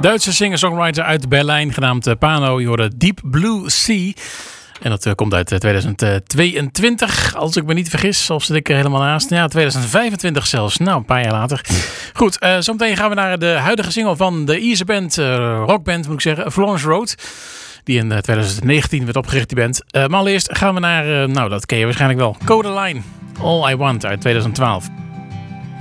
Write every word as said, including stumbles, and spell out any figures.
Duitse singer-songwriter uit Berlijn, genaamd uh, Pano. Je hoorde Deep Blue Sea. En dat uh, komt uit uh, tweeduizend tweeëntwintig, als ik me niet vergis. Of zit ik er helemaal naast? Ja, tweeduizend vijfentwintig zelfs. Nou, een paar jaar later. Goed, uh, zometeen gaan we naar de huidige single van de Ierse band, uh, rockband moet ik zeggen, Florence Road. Die in uh, tweeduizend negentien werd opgericht, die band. Uh, maar allereerst gaan we naar, uh, nou dat ken je waarschijnlijk wel, Codaline. All I Want uit tweeduizend twaalf.